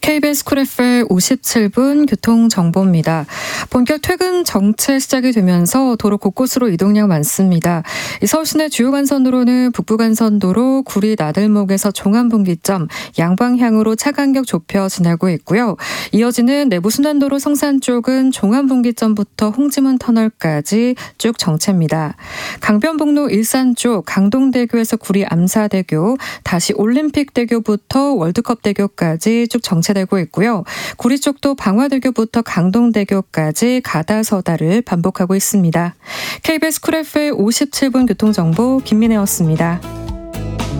KBS 쿨 FM 57분 교통정보입니다. 본격 퇴근 정체 시작이 되면서 도로 곳곳으로 이동량 많습니다. 서울 시내 주요 간선도로는 북부간선도로 구리 나들목에서 종암분기점 양방향으로 차 간격 좁혀 지나고 있고요. 이어지는 내부순환도로 성산 쪽은 종암분기점부터 홍지문 터널까지 쭉 정체입니다. 강변북로 일산 쪽 강동대교에서 구리 암사대교, 다시 올림픽대교부터 월드컵대교까지 쭉 정체되고 있고요. 구리 쪽도 방화대교부터 강동대교까지 가다서다를 반복하고 있습니다. KBS 쿨 FM 57분 교통정보 김민혜였습니다.